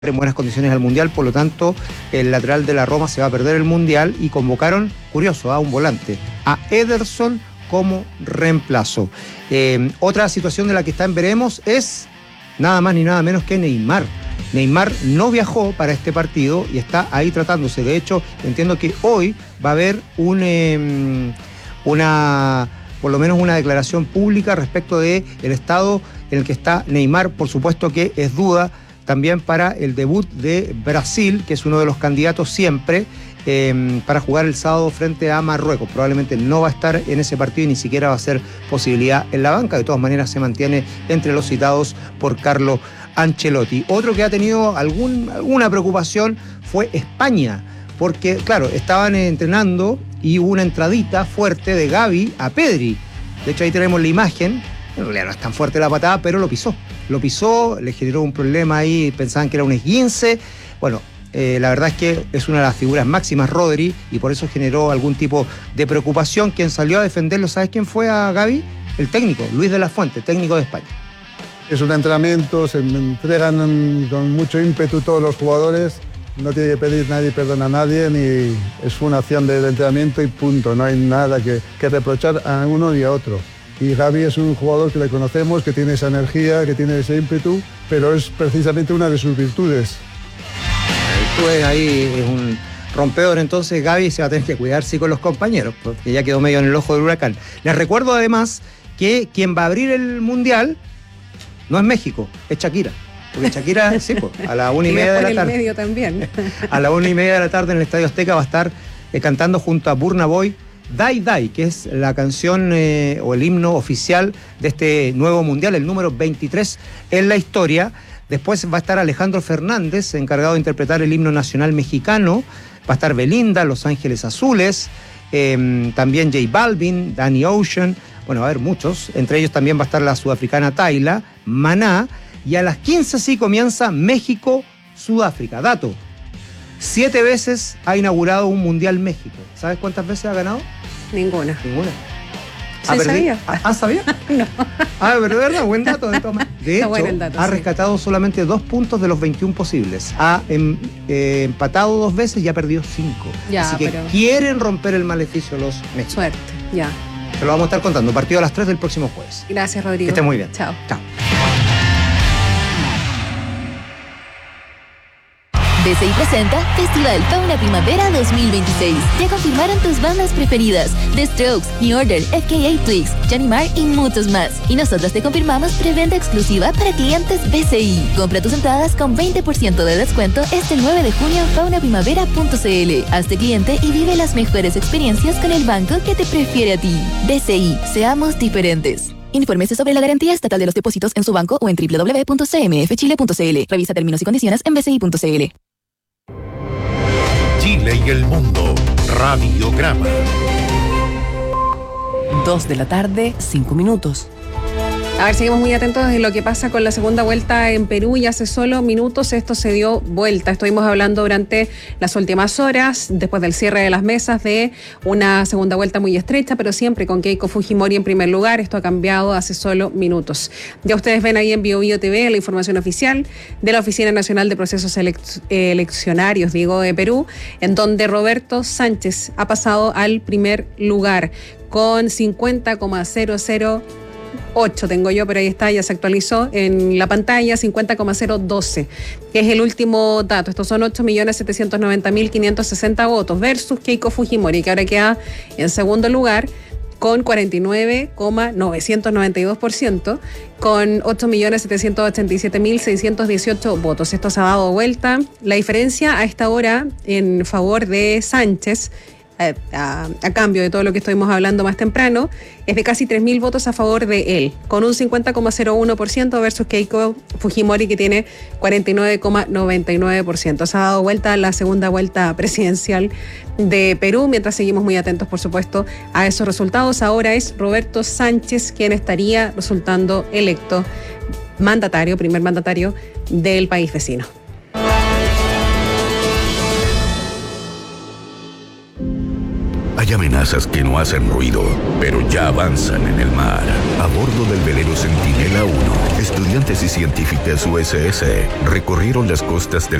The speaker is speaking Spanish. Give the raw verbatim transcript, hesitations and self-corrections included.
en buenas condiciones al Mundial, por lo tanto el lateral de la Roma se va a perder el Mundial y convocaron, curioso, a un volante, a Ederson como reemplazo. Eh, otra situación de la que está en veremos es nada más ni nada menos que Neymar. Neymar no viajó para este partido y está ahí tratándose. De hecho, entiendo que hoy va a haber un, eh, una, por lo menos una declaración pública respecto del estado en el que está Neymar. Por supuesto que es duda también para el debut de Brasil, que es uno de los candidatos siempre eh, para jugar el sábado frente a Marruecos. Probablemente no va a estar en ese partido y ni siquiera va a ser posibilidad en la banca. De todas maneras se mantiene entre los citados por Carlo Ancelotti. Otro que ha tenido algún, alguna preocupación fue España, porque claro, estaban entrenando y hubo una entradita fuerte de Gavi a Pedri. De hecho ahí tenemos la imagen. En realidad no es tan fuerte la patada, pero lo pisó. Lo pisó, le generó un problema ahí, pensaban que era un esguince. Bueno, eh, la verdad es que es una de las figuras máximas, Rodri, y por eso generó algún tipo de preocupación. Quien salió a defenderlo, ¿sabes quién fue a Gavi? El técnico, Luis de la Fuente, técnico de España. Es un entrenamiento, se entregan con mucho ímpetu todos los jugadores, no tiene que pedir nadie perdón a nadie, ni es una acción de entrenamiento y punto, no hay nada que, que reprochar a uno ni a otro. Y Gavi es un jugador que le conocemos, que tiene esa energía, que tiene ese ímpetu, pero es precisamente una de sus virtudes. Tú ves ahí, es un rompedor, entonces Gavi se va a tener que cuidar sí con los compañeros, porque ya quedó medio en el ojo del huracán. Les recuerdo además que quien va a abrir el Mundial no es México, es Shakira. Porque Shakira, sí, pues, a la una y media de la tarde. El medio también. A la una y media de la tarde en el Estadio Azteca va a estar eh, cantando junto a Burna Boy Dai Dai, que es la canción eh, o el himno oficial de este nuevo mundial, el número veintitrés en la historia. Después va a estar Alejandro Fernández, encargado de interpretar el himno nacional mexicano. Va a estar Belinda, Los Ángeles Azules, eh, también J Balvin, Danny Ocean. Bueno, va a haber muchos. Entre ellos también va a estar la sudafricana Tayla, Maná. Y a las quince sí comienza México-Sudáfrica. Dato. Siete veces ha inaugurado un Mundial México. ¿Sabes cuántas veces ha ganado? Ninguna. Ninguna. ¿Sí sabía? ¿Ah, sabía? No. Ah, pero de verdad, buen dato. De, de hecho, bueno el dato, ha sí. rescatado solamente dos puntos de los veintiún posibles. Ha em, eh, empatado dos veces y ha perdido cinco. Ya, Así que pero... quieren romper el maleficio los mexicanos. Suerte, ya. Te lo vamos a estar contando. Partido a las tres del próximo jueves. Gracias, Rodrigo. Que estés muy bien. Chao. Chao. B C I presenta Festival Fauna Primavera dos mil veintiséis. Ya confirmaron tus bandas preferidas: The Strokes, New Order, F K A Twigs, Johnny Marr y muchos más. Y nosotros te confirmamos preventa exclusiva para clientes B C I. Compra tus entradas con veinte por ciento de descuento este nueve de junio en fauna primavera punto c l. Hazte cliente y vive las mejores experiencias con el banco que te prefiere a ti. B C I, seamos diferentes. Infórmese sobre la garantía estatal de los depósitos en su banco o en doble u doble u doble u punto c m f chile punto c l. Revisa términos y condiciones en b c i punto c l. Chile y el mundo. Radiograma. Dos de la tarde, cinco minutos. A ver, seguimos muy atentos de lo que pasa con la segunda vuelta en Perú y hace solo minutos esto se dio vuelta. Estuvimos hablando durante las últimas horas, después del cierre de las mesas, de una segunda vuelta muy estrecha, pero siempre con Keiko Fujimori en primer lugar. Esto ha cambiado hace solo minutos. Ya ustedes ven ahí en Bio Bio T V la información oficial de la Oficina Nacional de Procesos Elec- Eleccionarios, digo, de Perú, en donde Roberto Sánchez ha pasado al primer lugar con cincuenta coma cero cero ocho tengo yo, pero ahí está, ya se actualizó en la pantalla, cincuenta coma cero doce, que es el último dato. Estos son ocho millones setecientos noventa mil quinientos sesenta votos versus Keiko Fujimori, que ahora queda en segundo lugar con cuarenta y nueve coma novecientos noventa y dos por ciento, con ocho millones setecientos ochenta y siete mil seiscientos dieciocho votos. Esto se ha dado vuelta. La diferencia a esta hora en favor de Sánchez, A, a cambio de todo lo que estuvimos hablando más temprano, es de casi tres mil votos a favor de él, con un cincuenta coma cero uno por ciento versus Keiko Fujimori, que tiene cuarenta y nueve coma noventa y nueve por ciento. Se ha dado vuelta la segunda vuelta presidencial de Perú, mientras seguimos muy atentos, por supuesto, a esos resultados. Ahora es Roberto Sánchez quien estaría resultando electo mandatario, primer mandatario del país vecino. Hay Hay amenazas que no hacen ruido, pero ya avanzan en el mar. A bordo del velero Centinela uno, estudiantes y científicas U S S recorrieron las costas del